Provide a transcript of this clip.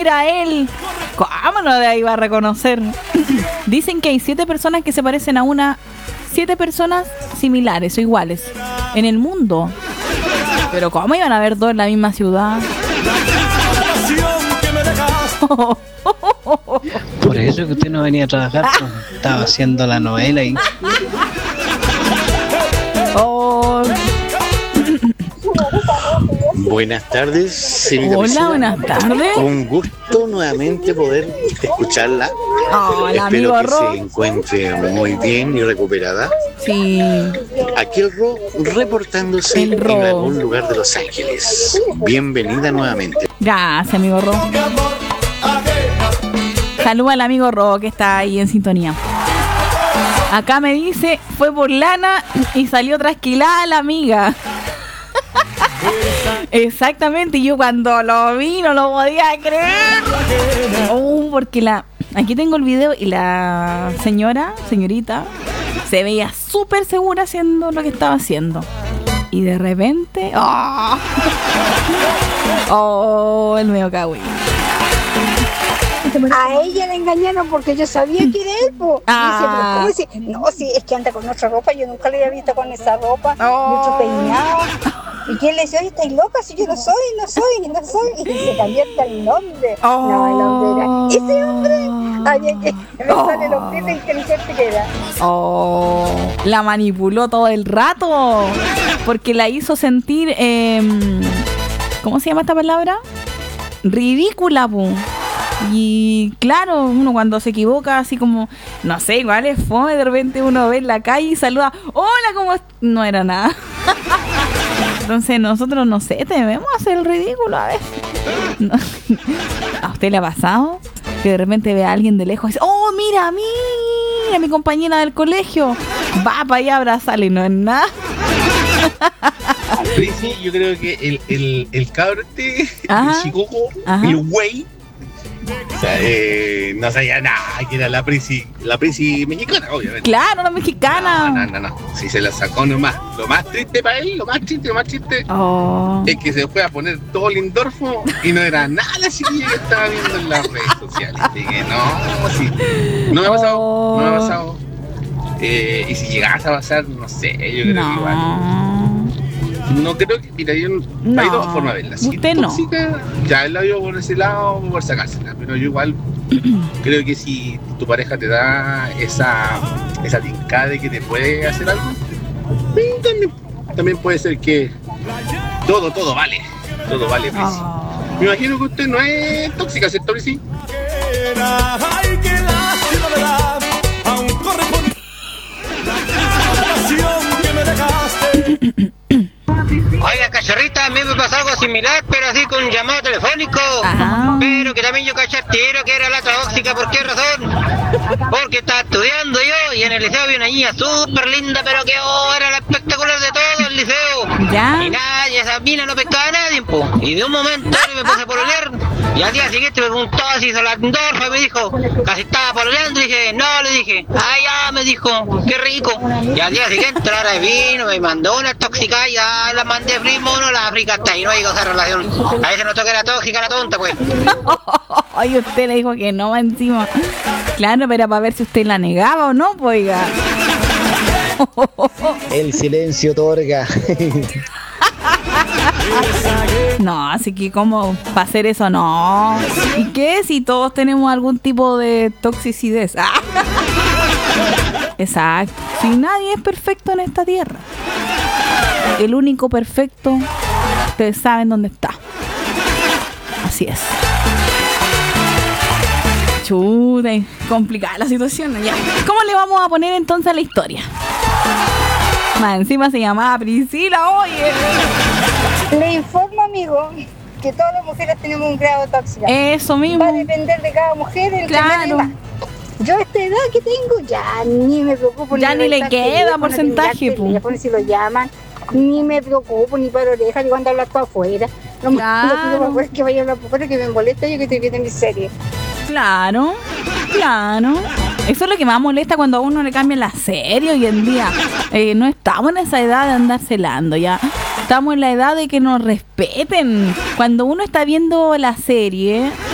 era él. ¿Cómo no la iba a reconocer? Dicen que hay 7 personas que se parecen a una. 7 personas similares o iguales en el mundo. Pero ¿cómo iban a haber 2 en la misma ciudad? Por eso que usted no venía a trabajar, pues, estaba haciendo la novela y... Oh. Buenas tardes, señorita. Hola, vecina. buenas tardes. Un gusto nuevamente poder escucharla. Hola, Espero amigo que Ro. se encuentre muy bien y recuperada. Sí. Aquí el Ro reportándose El Ro. en algún lugar de Los Ángeles. Bienvenida nuevamente. Gracias, amigo Ro. Saluda al amigo Ro que está ahí en sintonía. Acá me dice, fue por lana y salió trasquilada la amiga. Exactamente, y yo cuando lo vi no lo podía creer. Porque aquí tengo el video y la señorita, se veía súper segura haciendo lo que estaba haciendo. Y de repente, el medio cagüey. A ella la engañaron porque yo sabía que era él, po. Ah. Y dice, no, sí, es que anda con otra ropa, yo nunca le había visto con esa ropa, y otro peinado. Y que él le decía, oye, ¿estáis loca? Si yo no soy. Y se cambió hasta el nombre. No, el hombre era ese hombre. Había que pensar el hombre tan inteligente que era. La manipuló todo el rato. Porque la hizo sentir, ¿cómo se llama esta palabra? Ridícula, po. Y claro, uno cuando se equivoca así como, no sé, igual es fome, de repente uno ve en la calle y saluda, hola, ¿cómo estás? No era nada. Entonces nosotros, no sé, debemos hacer el ridículo a veces. No. ¿A usted le ha pasado? Que de repente ve a alguien de lejos y dice, oh, mira, mi compañera del colegio. Va para allá a abrazarle y no es nada. Prisi, yo creo que el cabro el chicoco, Ajá. el güey, o sea, no sabía nada que era la Prisi mexicana, obviamente. Claro, la mexicana. No. Si se la sacó nomás. Lo más triste para él, lo más triste es que se fue a poner todo lindorfo y no era nada la chiquilla que estaba viendo en las redes sociales. Así que no me ha pasado. Y si llegas a pasar, no sé, yo creo que igual. No creo que, mira, hay dos formas de verla. Si usted es no. tóxica, ya él la vio por ese lado, por sacársela. Pero yo igual creo que si tu pareja te da esa tincada de que te puede hacer algo, también puede ser que todo vale. Todo vale, Prisi. Me imagino que usted no es tóxica, ¿cierto, Prisi? Ay, qué lástima me da, aún corre por la pasión que me dejaste. Oiga, cachorrita, a mí me pasó algo similar, pero así con un llamado telefónico. Ajá. Pero que también yo caché al tiro que era la tóxica. ¿Por qué razón? Porque estaba estudiando yo y en el liceo había una niña súper linda, pero que era la espectacular de todo el liceo. ¿Ya? Y nada, y esa mina no pescaba a nadie, po. Y de un momento a otro me puse a pololear. Y al día siguiente me preguntó si hizo la endorfa y me dijo, casi estaba pololeando. Y dije, no, le dije, ya, me dijo, qué rico. Y al día siguiente la hora vino, me mandó una tóxica y ya la mandé a primo, no la África hasta ahí, no hay esa relación. A veces no toca la tóxica, la tonta, pues. Ay, usted le dijo que no, va encima. Claro, pero para ver si usted la negaba o no, pues, oiga. El silencio otorga. No, así que como para hacer eso, no. ¿Y qué si todos tenemos algún tipo de toxicidad? Exacto. Si nadie es perfecto en esta tierra. El único perfecto, ustedes saben dónde está. Así es. Chuta, complicada la situación. Ya. ¿Cómo le vamos a poner entonces a la historia? Más encima se llamaba Priscila, oye. Le informo, amigo, que todas las mujeres tenemos un grado tóxico. Eso mismo. Va a depender de cada mujer el Claro. que yo a esta edad que tengo ya ni me preocupo. Ya ni le queda porcentaje, po. Si lo llaman, ni me preocupo, ni para oreja, ni cuando hablas para afuera. Lo Claro. más que me es que vaya a hablar por afuera, que me molesta yo que estoy viendo mi serie. Claro, claro. Eso es lo que más molesta cuando a uno le cambian la serie hoy en día. No estamos en esa edad de andar celando ya. Estamos en la edad de que nos respeten. Cuando uno está viendo la serie,